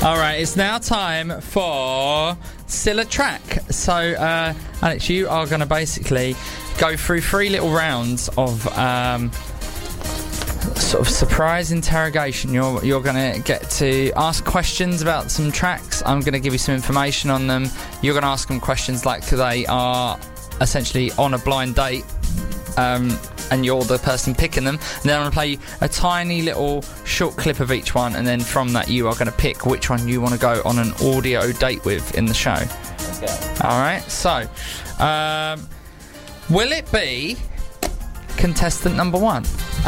All right, it's now time for Still a Track. So, Alex, you are going to basically go through 3 little rounds of sort of surprise interrogation. You're going to get to ask questions about some tracks. I'm going to give you some information on them. You're going to ask them questions like they are essentially on a blind date. And you're the person picking them, and then I'm going to play you a tiny little short clip of each one, and then from that you are going to pick which one you want to go on an audio date with in the show. Okay. Alright, so will it be contestant number 1?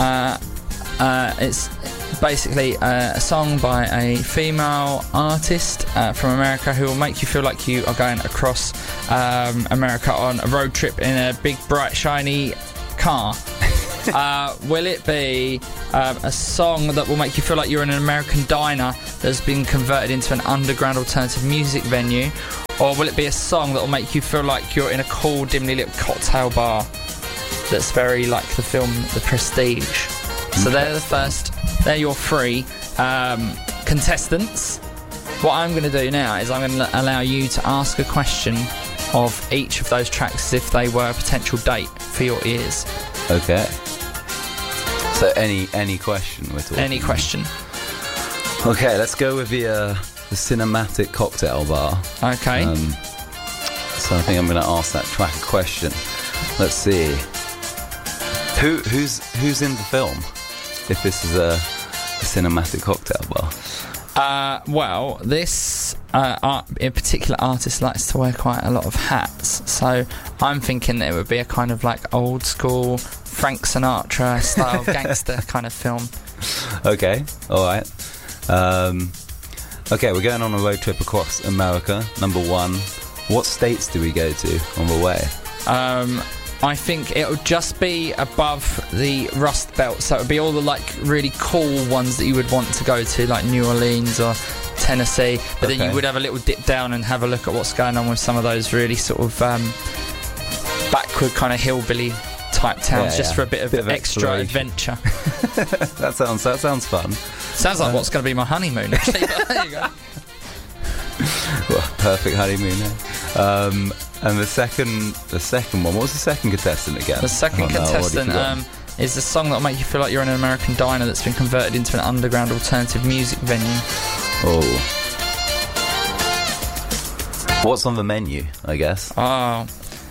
It's basically a song by a female artist from America who will make you feel like you are going across America on a road trip in a big bright shiny car. Will it be a song that will make you feel like you're in an American diner that's been converted into an underground alternative music venue, or will it be a song that will make you feel like you're in a cool, dimly lit cocktail bar that's very like the film The Prestige? So they're your 3 contestants. What I'm going to do now is I'm going to allow you to ask a question of each of those tracks as if they were a potential date for your ears. Okay. So any question we're talking? Any question. Okay, let's go with the cinematic cocktail bar. Okay. So I think I'm going to ask that track a question. Let's see. Who's in the film? If this is a cinematic cocktail bar. Well, this in particular artist likes to wear quite a lot of hats, so I'm thinking it would be a kind of like old school Frank Sinatra style gangster kind of film. Okay, alright. Okay, we're going on a road trip across America. Number 1, what states do we go to on the way? I think it'll just be above the Rust Belt, so it would be all the like really cool ones that you would want to go to, like New Orleans or Tennessee, but then you would have a little dip down and have a look at what's going on with some of those really sort of backward kind of hillbilly type towns, just for a bit of extra adventure. That sounds fun. Sounds like what's going to be my honeymoon, actually. But there you go. Well, perfect honeymoon. And the second one. What was the second contestant again? The second contestant is a song that'll make you feel like you're in an American diner that's been converted into an underground alternative music venue. Oh. What's on the menu, I guess? Oh.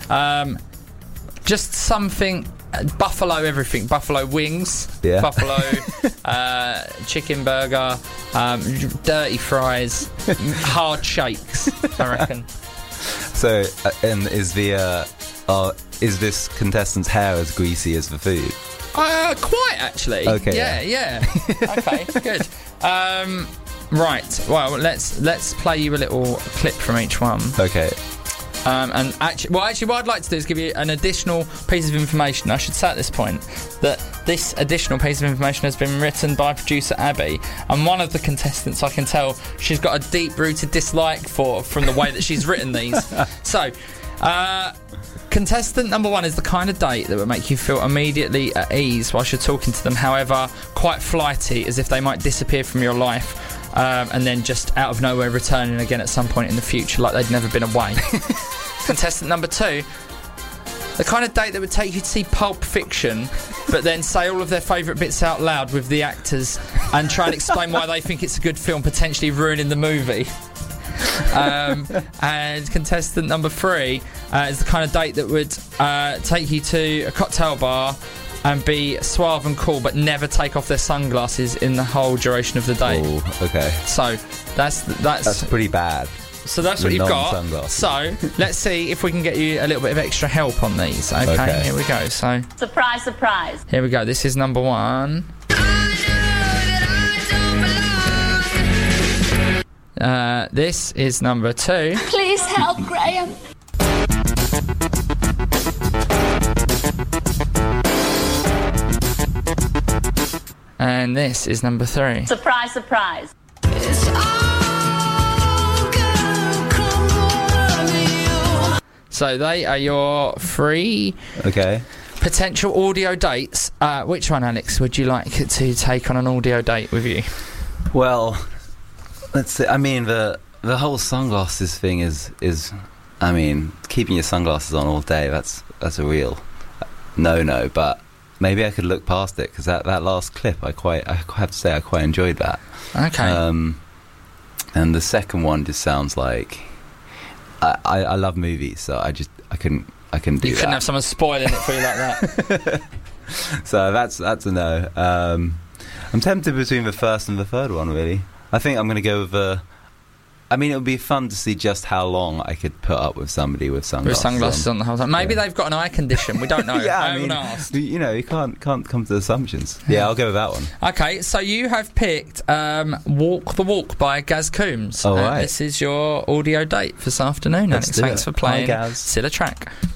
Just something... buffalo everything. Buffalo wings. Yeah. Buffalo chicken burger. Dirty fries. Hard shakes, I reckon. So, and is this contestant's hair as greasy as the food? Quite actually. Okay. Yeah. Okay, good. Right. Well, let's play you a little clip from each one. Okay. And actually, what I'd like to do is give you an additional piece of information. I should say at this point that this additional piece of information has been written by producer Abby, and one of the contestants, I can tell, she's got a deep-rooted dislike from the way that she's written these. So, contestant number 1 is the kind of date that would make you feel immediately at ease whilst you're talking to them, however, quite flighty, as if they might disappear from your life. And then just out of nowhere returning again at some point in the future like they'd never been away. Contestant number 2, the kind of date that would take you to see Pulp Fiction but then say all of their favourite bits out loud with the actors and try and explain why they think it's a good film, potentially ruining the movie. And contestant number 3 is the kind of date that would take you to a cocktail bar and be suave and cool, but never take off their sunglasses in the whole duration of the day. Oh, okay. So that's pretty bad. So that's what you've got. So let's see if we can get you a little bit of extra help on these. Okay. Here we go. So surprise. Here we go. This is number 1. This is number 2. Please help, Graham. And this is number 3. Surprise. It's all gonna come over you. So they are your 3 potential audio dates. Which one, Alex, would you like to take on an audio date with you? Well, Let's see. I mean, the whole sunglasses thing is. I mean, keeping your sunglasses on all day. That's a real no. But maybe I could look past it because that last clip, I have to say, I quite enjoyed that. Okay. And the second one just sounds like I love movies, so I couldn't do that. You couldn't have someone spoiling it for you like that. So that's a no. I'm tempted between the first and the third one, really. I think I'm going to go with I mean, it would be fun to see just how long I could put up with somebody with sunglasses on the whole time. Maybe they've got an eye condition. We don't know. Yeah, I haven't asked. You know, you can't come to assumptions. Yeah, I'll go with that one. Okay, so you have picked Walk the Walk by Gaz Coombs. All right. This is your audio date for this afternoon, Let's Alex. do Thanks it. for playing Hi, Gaz. Still a Track.